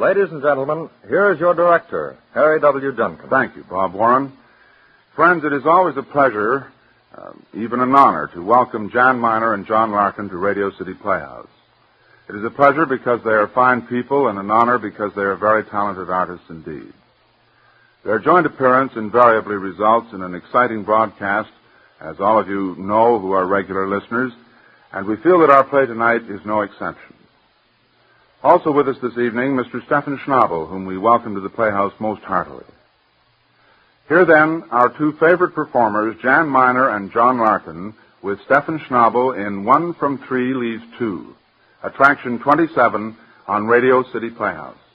Ladies and gentlemen, here is your director, Harry W. Junkin. Thank you, Bob Warren. Friends, it is always a pleasure, even an honor, to welcome Jan Miner and John Larkin to Radio City Playhouse. It is a pleasure because they are fine people, and an honor because they are very talented artists indeed. Their joint appearance invariably results in an exciting broadcast, as all of you know who are regular listeners, and we feel that our play tonight is no exception. Also with us this evening, Mr. Stephan Schnabel, whom we welcome to the Playhouse most heartily. Here then, our two favorite performers, Jan Miner and John Larkin, with Stephan Schnabel in 1 from 3 leaves 2, Attraction 27 on Radio City Playhouse.